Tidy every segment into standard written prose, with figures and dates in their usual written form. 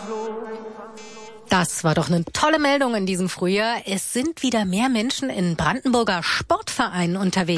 Das war doch eine tolle Meldung in diesem Frühjahr. Es sind wieder mehr Menschen in Brandenburger Sportvereinen unterwegs.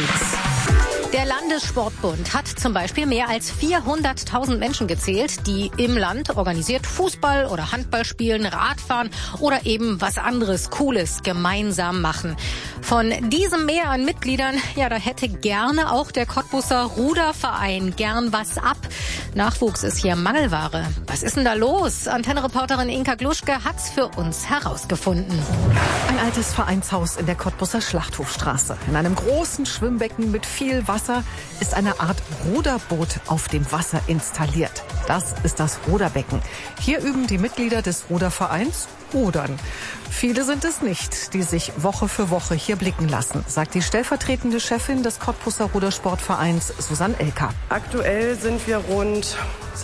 Der Landessportbund hat zum Beispiel mehr als 400.000 Menschen gezählt, die im Land organisiert Fußball oder Handball spielen, Radfahren oder eben was anderes Cooles gemeinsam machen. Von diesem Mehr an Mitgliedern, ja, da hätte gerne auch der Cottbuser Ruderverein gern was ab. Nachwuchs ist hier Mangelware. Was ist denn da los? Antenne-Reporterin Inka Gluschke hat's für uns herausgefunden. Ein altes Vereinshaus in der Cottbuser Schlachthofstraße. In einem großen Schwimmbecken mit viel Wasser ist eine Art Ruderboot auf dem Wasser installiert. Das ist das Ruderbecken. Hier üben die Mitglieder des Rudervereins Rudern. Viele sind es nicht, die sich Woche für Woche hier blicken lassen, sagt die stellvertretende Chefin des Cottbuser Rudersportvereins, Susanne Elker. Aktuell sind wir rund,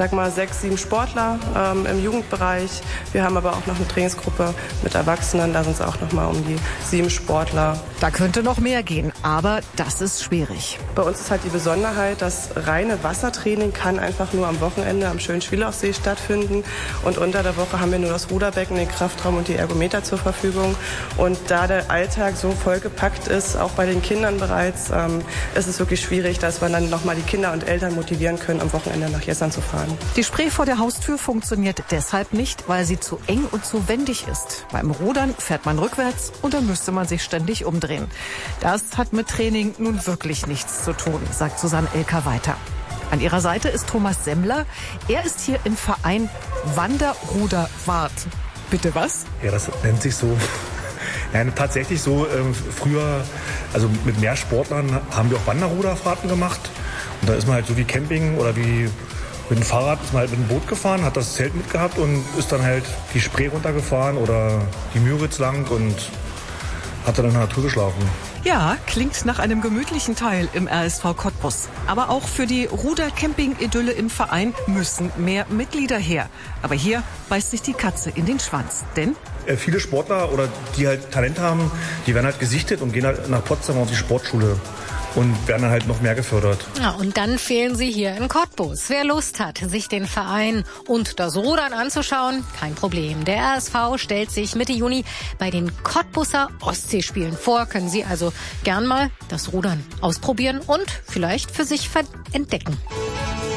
6, 7 Sportler im Jugendbereich. Wir haben aber auch noch eine Trainingsgruppe mit Erwachsenen, da sind es auch noch mal um die 7 Sportler. Da könnte noch mehr gehen, aber das ist schwierig. Bei uns ist halt die Besonderheit, das reine Wassertraining kann einfach nur am Wochenende am schönen Schwielaufsee stattfinden. Und unter der Woche haben wir nur das Ruderbecken, den Kraftraum und die Ergometer zur Verfügung. Und da der Alltag so vollgepackt ist, auch bei den Kindern bereits, ist es wirklich schwierig, dass wir dann noch mal die Kinder und Eltern motivieren können, am Wochenende nach Jessern zu fahren. Die Spree vor der Haustür funktioniert deshalb nicht, weil sie zu eng und zu wendig ist. Beim Rudern fährt man rückwärts und dann müsste man sich ständig umdrehen. Das hat mit Training nun wirklich nichts zu tun, sagt Susanne Elker weiter. An ihrer Seite ist Thomas Semmler. Er ist hier im Verein Wanderruderwart. Bitte was? Ja, das nennt sich so. Ja, tatsächlich so. Früher, also mit mehr Sportlern, haben wir auch Wanderruderfahrten gemacht. Und da ist man halt so wie Camping oder wie mit dem Fahrrad, ist man halt mit dem Boot gefahren, hat das Zelt mitgehabt und ist dann halt die Spree runtergefahren oder die Müritz lang und hat dann in der Natur geschlafen. Ja, klingt nach einem gemütlichen Teil im RSV Cottbus. Aber auch für die Ruder-Camping-Idylle im Verein müssen mehr Mitglieder her. Aber hier beißt sich die Katze in den Schwanz. Denn viele Sportler oder die halt Talent haben, die werden halt gesichtet und gehen halt nach Potsdam auf die Sportschule. Und werden dann halt noch mehr gefördert. Ja, und dann fehlen sie hier in Cottbus. Wer Lust hat, sich den Verein und das Rudern anzuschauen, kein Problem. Der RSV stellt sich Mitte Juni bei den Cottbuser Ostseespielen vor. Können Sie also gern mal das Rudern ausprobieren und vielleicht für sich entdecken.